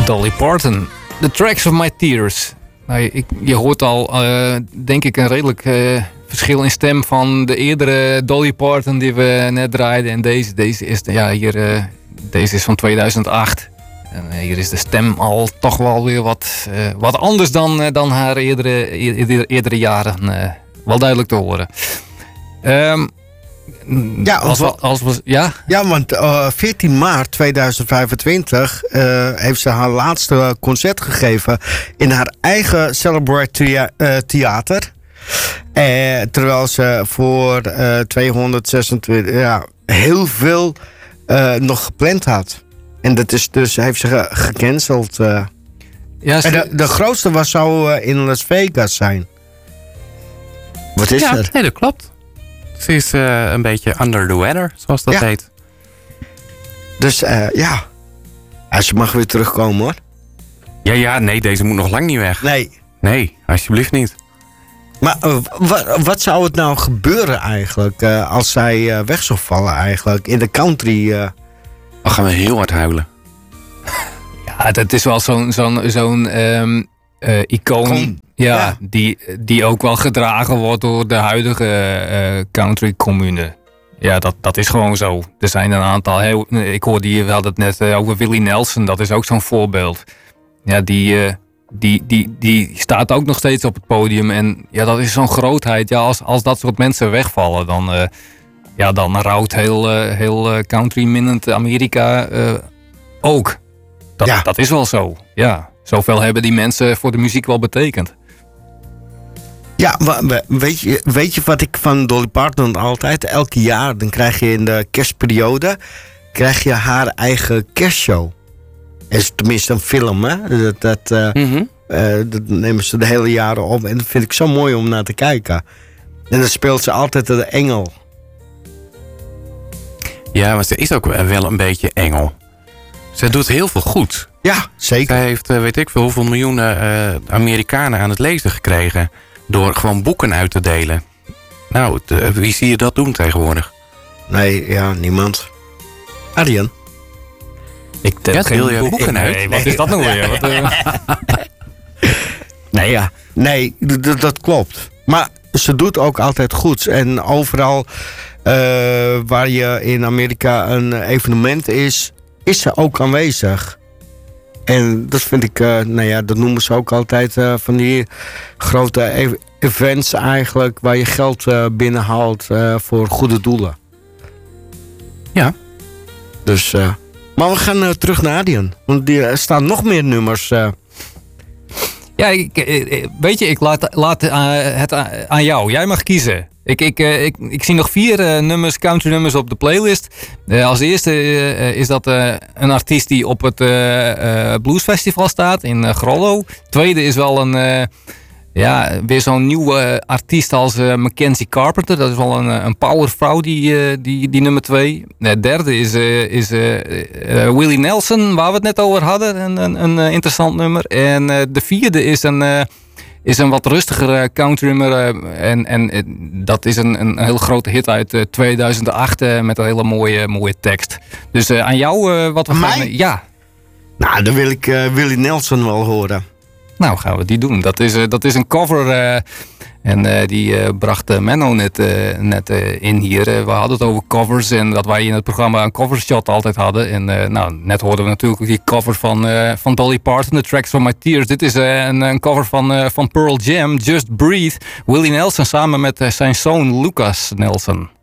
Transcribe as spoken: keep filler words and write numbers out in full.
Dolly Parton. The Tracks of My Tears. Nou, ik, je hoort al, uh, denk ik, een redelijk uh, verschil in stem van de eerdere Dolly Parton die we net draaiden. En deze, deze, is, ja, hier, uh, deze is van tweeduizend acht. En uh, hier is de stem al toch wel weer wat, uh, wat anders dan, uh, dan haar eerdere, eerdere, eerdere jaren. Uh, wel duidelijk te horen. Um, Ja, als we, als we, ja? ja, want uh, veertien maart tweeduizend vijfentwintig uh, heeft ze haar laatste concert gegeven in haar eigen Celebrate thea- uh, Theater. Uh, terwijl ze voor uh, tweehonderdzesentwintig ja, heel veel uh, nog gepland had. En dat is dus, heeft ze ge- gecanceld. Uh. Ja, ze... En de, de grootste was zou uh, in Las Vegas zijn. Wat is ja, er? Nee, dat klopt. Ze is uh, een beetje under the weather, zoals dat ja. heet. Dus uh, ja. ja, ze mag weer terugkomen hoor. Ja, ja, nee, deze moet nog lang niet weg. Nee. Nee, alsjeblieft niet. Maar uh, wat, wat zou het nou gebeuren eigenlijk uh, als zij uh, weg zou vallen eigenlijk in de country? Uh... Dan gaan we heel hard huilen. Ja, dat is wel zo'n, zo'n, zo'n um, uh, icoon. Kom. Ja, ja. Die, die ook wel gedragen wordt door de huidige uh, country commune. Ja, dat, dat is gewoon zo. Er zijn een aantal, heel, ik hoorde hier, we hadden het net uh, over Willie Nelson, dat is ook zo'n voorbeeld. Ja, die, uh, die, die, die staat ook nog steeds op het podium en ja, dat is zo'n grootheid. Ja, als, als dat soort mensen wegvallen, dan, uh, ja, dan rouwt heel, uh, heel uh, country-minnend Amerika uh, ook. Dat, ja. dat is wel zo, ja. Zoveel hebben die mensen voor de muziek wel betekend. Ja, weet je, weet je wat ik van Dolly Parton altijd, elke jaar, dan krijg je in de kerstperiode, krijg je haar eigen kerstshow. Is tenminste een film, hè? Dat, dat, uh, mm-hmm. uh, dat nemen ze de hele jaren op en dat vind ik zo mooi om naar te kijken. En dan speelt ze altijd de engel. Ja, maar ze is ook wel een beetje engel. Ze doet heel veel goed. Ja, zeker. Zij heeft, weet ik veel, hoeveel miljoenen uh, Amerikanen aan het lezen gekregen. Door gewoon boeken uit te delen. Nou, de, wie zie je dat doen tegenwoordig? Nee, ja, niemand. Arjen? Ik ja, deel je boeken uit? Nee, wat is dat nou weer? Wat, uh... nee, ja. Nee, d- dat klopt. Maar ze doet ook altijd goed. En overal uh, waar je in Amerika een evenement is, is ze ook aanwezig. En dat vind ik, uh, nou ja, dat noemen ze ook altijd uh, van die grote ev- events eigenlijk, waar je geld uh, binnenhaalt uh, voor goede doelen. Ja. Dus, uh, maar we gaan uh, terug naar Adrian, want die, er staan nog meer nummers. Uh. Ja, ik, weet je, ik laat, laat uh, het aan jou. Jij mag kiezen. Ik, ik, uh, ik, ik zie nog vier uh, nummers, country nummers op de playlist. Uh, als eerste uh, is dat uh, een artiest die op het uh, uh, Bluesfestival staat in uh, Grollo. Tweede is wel een, uh, ja, weer zo'n nieuwe artiest als uh, Mackenzie Carpenter. Dat is wel een, een powervrouw, die, uh, die, die nummer twee. De derde is, uh, is uh, uh, Willie Nelson, waar we het net over hadden. Een, een, een uh, interessant nummer. En uh, de vierde is een... Uh, is een wat rustiger country nummer. Uh, en, en uh, dat is een, een heel grote hit uit uh, tweeduizend acht uh, met een hele mooie, mooie tekst. Dus uh, aan jou uh, wat we aan gaan... mij? Ja. Nou, dan wil ik uh, Willie Nelson wel horen. Nou, gaan we die doen. Dat is, uh, dat is een cover. Uh, en uh, die uh, bracht uh, Menno net, uh, net uh, in hier. Uh, we hadden het over covers. En dat wij in het programma een covershot altijd hadden. En uh, nou, net hoorden we natuurlijk die cover van, uh, van Dolly Parton. The Tracks of My Tears. Dit is uh, een, een cover van, uh, van Pearl Jam. Just Breathe. Willie Nelson samen met uh, zijn zoon Lucas Nelson.